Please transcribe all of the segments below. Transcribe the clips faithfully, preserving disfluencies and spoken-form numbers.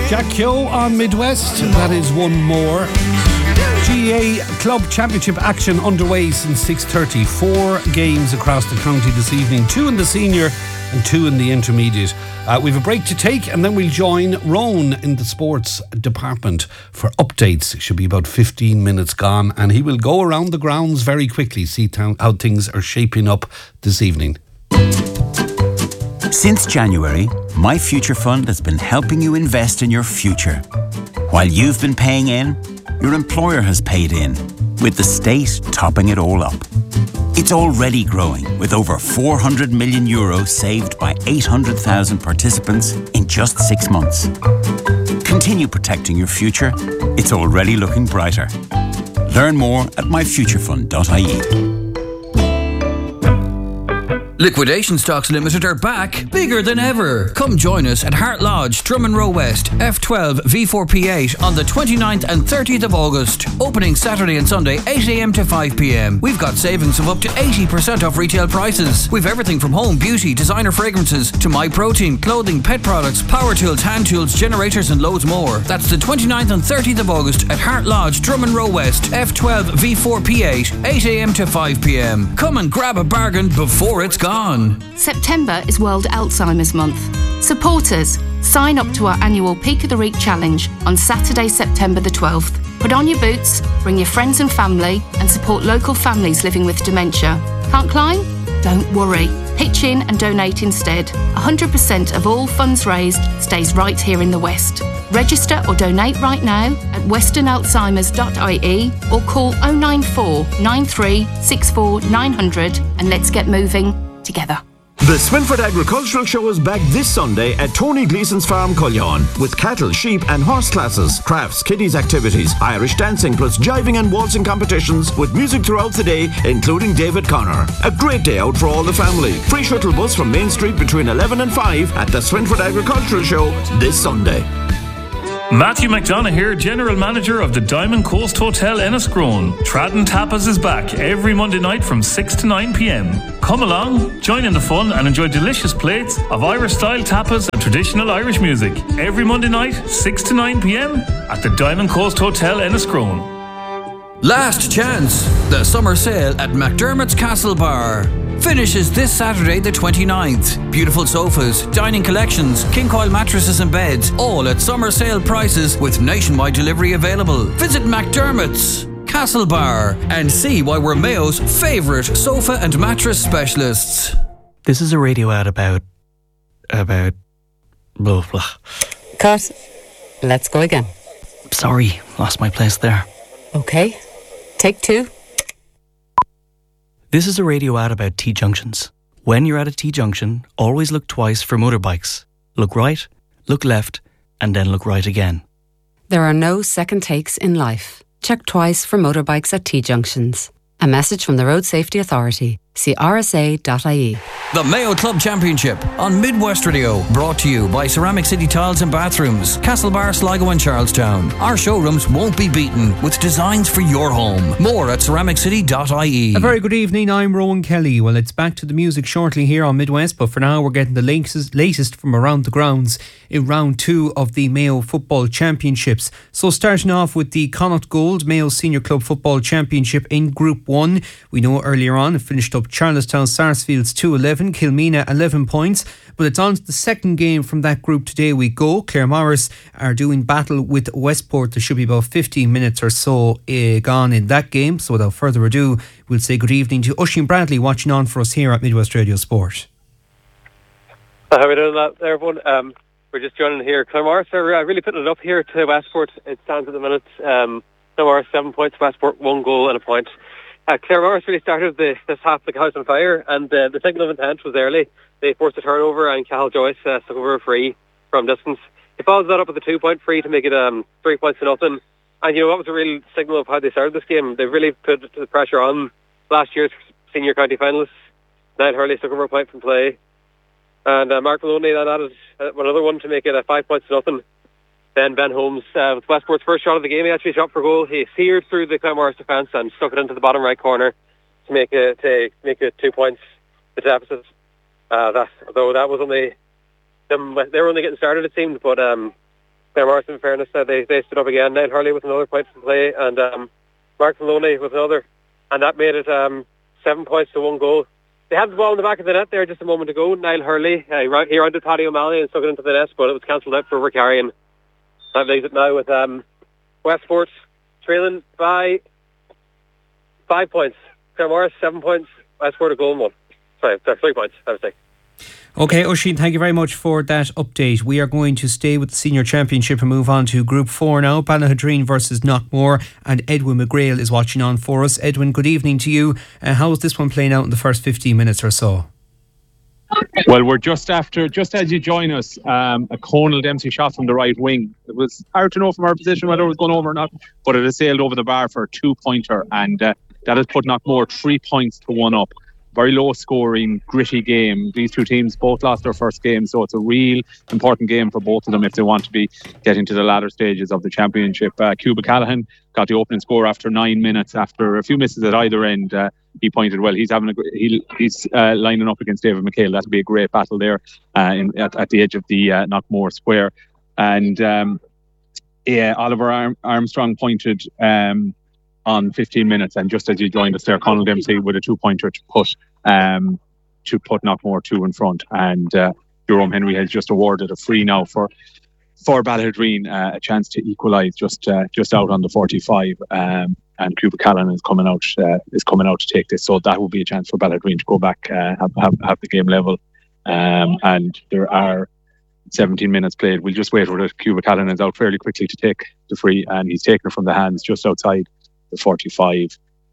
Jack Keogh on Midwest. That is one more. G A A Club Championship action underway since six thirty. Four games across the county this evening. Two in the senior and two in the intermediate. Uh, we have a break to take and then we'll join Rowan in the sports department for updates. It should be about fifteen minutes gone and he will go around the grounds very quickly, see t- how things are shaping up this evening. Since January, My Future Fund has been helping you invest in your future. While you've been paying in, your employer has paid in, with the state topping it all up. It's already growing, with over four hundred million euro saved by eight hundred thousand participants in just six months. Continue protecting your future. It's already looking brighter. Learn more at my future fund dot I E. Liquidation Stocks Limited are back, bigger than ever. Come join us at Hart Lodge, Drummond Row West, F twelve V four P eight on the twenty-ninth and thirtieth of August. Opening Saturday and Sunday, eight a m to five p m. We've got savings of up to eighty percent off retail prices. We've everything from home, beauty, designer fragrances to MyProtein, clothing, pet products, power tools, hand tools, generators and loads more. That's the twenty-ninth and thirtieth of August at Hart Lodge, Drummond Row West, F twelve V four P eight, eight a m to five p m. Come and grab a bargain before it's gone. September is World Alzheimer's Month. Supporters, sign up to our annual Peak of the Week challenge on Saturday, September the twelfth. Put on your boots, bring your friends and family, and support local families living with dementia. Can't climb? Don't worry. Pitch in and donate instead. one hundred percent of all funds raised stays right here in the West. Register or donate right now at western alzheimers dot I E or call oh nine four, nine three, six four, nine hundred and let's get moving together. The Swinford Agricultural Show is back this Sunday at Tony Gleeson's Farm, Cullion, with cattle, sheep and horse classes, crafts, kiddies activities, Irish dancing plus jiving and waltzing competitions with music throughout the day, including David Connor. A great day out for all the family. Free shuttle bus from Main Street between eleven and five at the Swinford Agricultural Show this Sunday. Matthew McDonough here, General Manager of the Diamond Coast Hotel Enniscrone. Tradden Tapas is back every Monday night from six to nine p m. Come along, join in the fun and enjoy delicious plates of Irish-style tapas and traditional Irish music. Every Monday night, six to nine p m at the Diamond Coast Hotel Enniscrone. Last chance, the summer sale at McDermott's Castle Bar. Finishes this Saturday the twenty-ninth. Beautiful sofas, dining collections, king coil mattresses and beds, all at summer sale prices with nationwide delivery available. Visit McDermott's Castle Bar and see why we're Mayo's favourite sofa and mattress specialists. This is a radio ad about... about... blah blah. Cut. Let's go again. Sorry, lost my place there. Okay. Take two. This is a radio ad about T-junctions. When you're at a T-junction, always look twice for motorbikes. Look right, look left, and then look right again. There are no second takes in life. Check twice for motorbikes at T-junctions. A message from the Road Safety Authority. See r s a dot I E. The Mayo Club Championship on Midwest Radio, brought to you by Ceramic City Tiles and Bathrooms, Castlebar, Sligo and Charlestown. Our showrooms won't be beaten with designs for your home. More at ceramic city dot I E. A very good evening, I'm Rowan Kelly. Well, it's back to the music shortly here on Midwest, but for now we're getting the latest, latest from around the grounds in round two of the Mayo Football Championships. So starting off with the Connacht Gold Mayo Senior Club Football Championship in Group one. We know earlier on it finished up Charlestown Sarsfields two eleven, Kilmena eleven points. But it's on to the second game from that group today we go. Claremorris are doing battle with Westport. There should be about fifteen minutes or so uh, gone in that game. So without further ado, we'll say good evening to Oisin Bradley watching on for us here at Midwest Radio Sport. How are we doing that there, everyone? Um, we're just joining here. Claremorris are uh, really putting it up here to Westport. It stands at the minute. Um, Claremorris seven points, Westport one goal and a point. Uh, Claremorris really started the, this half like a house on fire, and uh, the signal of intent was early. They forced a turnover, and Cathal Joyce uh, took over a free from distance. He followed that up with a two-point free to make it um, three points to nothing. And you know, that was a real signal of how they started this game. They really put the pressure on last year's senior county finalists. Niall Hurley took over a point from play, and uh, Mark Maloney then added uh, another one to make it uh, five points to nothing. Then Ben Holmes, uh, with Westport's first shot of the game, he actually shot for goal. He seared through the Claremorris defence and stuck it into the bottom right corner to make it to make it two points the deficit. Uh, that though that was only them, they were only getting started, it seemed, but um, Claremorris, in fairness, uh, they, they stood up again. Niall Hurley with another point to play, and um, Mark Maloney with another. And that made it um, seven points to one goal. They had the ball in the back of the net there just a moment ago. Niall Hurley, uh, he rounded Paddy O'Malley and stuck it into the net, but it was cancelled out for Ricarry. And that leaves it now with um, Westport trailing by five points. Claremorris, seven points. Westport a goal and one. Sorry, three points, I would say. OK, Oisín, thank you very much for that update. We are going to stay with the Senior Championship and move on to Group four now. Ballahadreen versus Knockmore, and Edwin McGrail is watching on for us. Edwin, good evening to you. Uh, how is this one playing out in the first fifteen minutes or so? Well, we're just after, just as you join us, um, a Conal Dempsey shot from the right wing. It was hard to know from our position whether it was going over or not, but it has sailed over the bar for a two-pointer, and uh, that has put Knockmore three points to one up. Very low scoring, gritty game. These two teams both lost their first game, so it's a real important game for both of them if they want to be getting to the latter stages of the championship. Uh, Cuba Callahan got the opening score after nine minutes, after a few misses at either end. Uh, he pointed well. He's having a he, he's uh, lining up against David McHale. That'll be a great battle there uh, in, at, at the edge of the uh, Knockmore Square. And um, yeah, Oliver Arm, Armstrong pointed. Um, on fifteen minutes, and just as you joined us there, Conal Dempsey with a two-pointer to put um, to put Knockmore two in front, and uh, Jerome Henry has just awarded a free now for for Ballahadreen, uh, a chance to equalise just uh, just out on the forty-five, um, and Cuba Callan is coming out uh, is coming out to take this, so that will be a chance for Ballahadreen to go back, uh, have, have have the game level, um, and there are seventeen minutes played. We'll just wait for it. Cuba Callan is out fairly quickly to take the free, and he's taken it from the hands just outside the forty-five.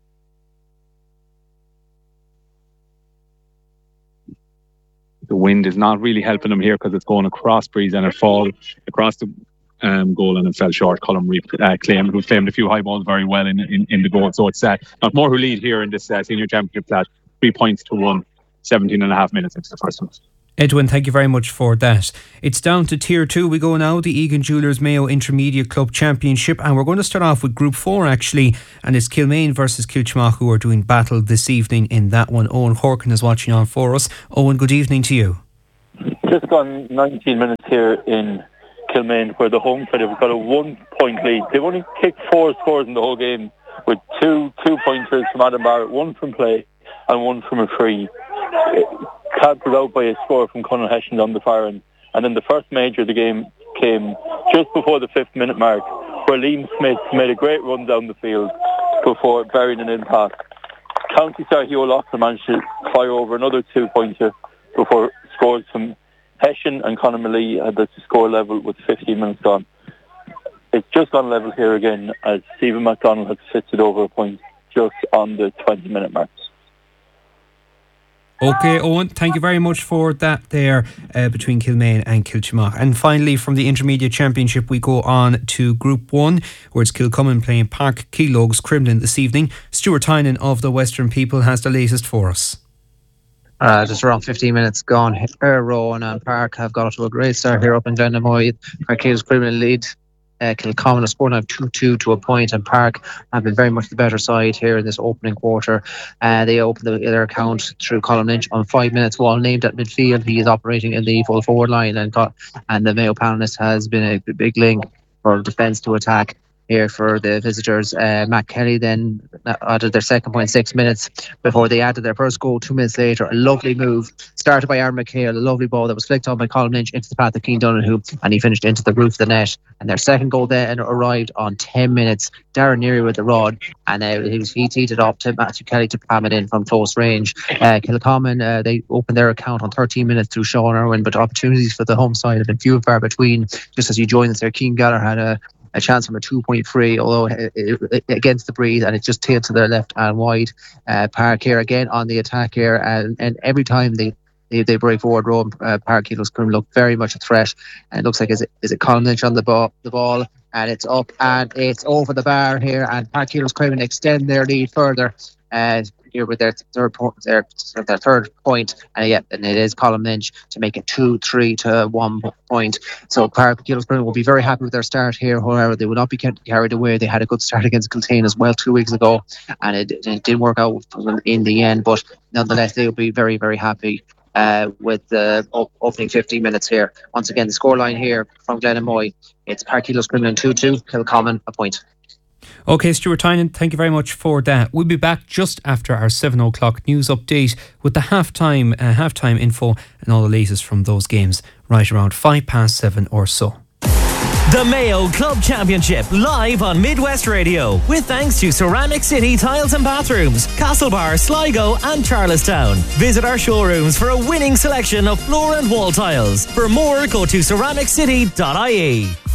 The wind is not really helping them here because it's going across breeze, and it falls across the um, goal, and it fell short. Colm Reid uh, claimed, who claimed a few high balls very well in in, in the goal. So it's uh, Knockmore who lead here in this uh, senior championship class, three points to one, seventeen and a half minutes into the first one. Edwin, thank you very much for that. It's down to Tier two. We go now, the Egan Jewellers Mayo Intermediate Club Championship, and we're going to start off with Group four actually, and it's Kilmaine versus Kilchmagh who are doing battle this evening in that one. Owen Horkin is watching on for us. Owen, good evening to you. Just gone nineteen minutes here in Kilmaine, where the home side have got a one point lead. They've only kicked four scores in the whole game, with two two pointers from Adam Barrett, one from play and one from a free. Cancelled out by a score from Conor Hession on the far end. And then the first major of the game came just before the fifth minute mark, where Liam Smith made a great run down the field before burying an in pass. County star Hugh Loughlin managed to fire over another two-pointer before scores from Hession, and Conor Malee had the score level with fifteen minutes gone. It's just on level here again, as Stephen MacDonald has sifted over a point just on the twenty minute mark. OK, Owen, thank you very much for that there uh, between Kilmaine and Kilchmagh. And finally, from the Intermediate Championship, we go on to Group one, where it's Kilcummin playing Park Keelogues Cremlin this evening. Stuart Tynan of the Western People has the latest for us. Uh, just around fifteen minutes gone. Rowan and Park have got off to a great start here up in Glendamoy. Park Keelogues Cremlin lead. Uh, Kilcommon has scored now two two to a point, and Park have been very much the better side here in this opening quarter. Uh, they opened the, their account through Colin Lynch on five minutes while named at midfield. He is operating in the full forward line, and got and the Mayo panelist has been a big link for defence to attack here for the visitors. Uh, Matt Kelly then added their second point six minutes before they added their first goal two minutes later. A lovely move started by Aaron McHale, a lovely ball that was flicked on by Colin Lynch into the path of Keane Donahue, and he finished into the roof of the net. And their second goal then arrived on ten minutes. Darren Neary with the rod, and uh, he was he teed it up to Matthew Kelly to palm it in from close range. Uh, Kilcommon, uh, they opened their account on thirteen minutes through Sean Irwin, but opportunities for the home side have been few and far between. Just as you joined us there, Keane Gallagher had a a chance from a two-point free, although it, it, against the breeze, and it just tailed to their left and wide. Uh, Park here again on the attack here, and, and every time they they, they break forward, Rowan uh, Park Keelogues Cremlin look very much a threat, and it looks like is it is it Colin Lynch on the ball the ball and it's up and it's over the bar here, and Park Keelogues Cremlin extend their lead further uh, here with their third point, their, their third point, and uh, yeah, and it is Colin Lynch to make it two three to one point. So Park Keelogues Cremlin will be very happy with their start here. However, they will not be carried away. They had a good start against Kiltane as well two weeks ago, and it, it didn't work out in the end, but nonetheless they will be very very happy uh, with the op- opening fifteen minutes here. Once again, the scoreline here from Glenamoy, it's Parkeelos Crumlin two two, Kilcommon a point. OK, Stuart Tynan, thank you very much for that. We'll be back just after our seven o'clock news update with the halftime, uh, halftime info and all the latest from those games right around five past seven or so. The Mayo Club Championship live on Midwest Radio with thanks to Ceramic City Tiles and Bathrooms, Castlebar, Sligo and Charlestown. Visit our showrooms for a winning selection of floor and wall tiles. For more, go to ceramic city dot I E.